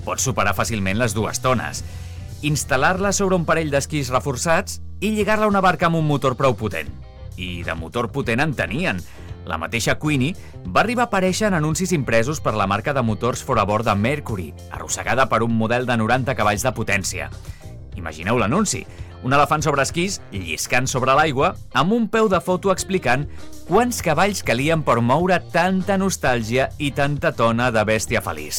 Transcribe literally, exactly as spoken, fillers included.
pot superar fàcilment les dues tones. Instal·lar-la sobre un parell d'esquís reforçats i lligar-la a una barca amb un motor prou potent. I de motor potent en tenien. La mateixa Queenie va arribar a aparèixer en anuncis impresos per la marca de motors fora bord de Mercury, arrossegada per un model de noranta cavalls de potència. Imagineu l'anunci, un elefant sobre esquís lliscant sobre l'aigua amb un peu de foto explicant quants cavalls calien per moure tanta nostàlgia i tanta tona de bèstia feliç.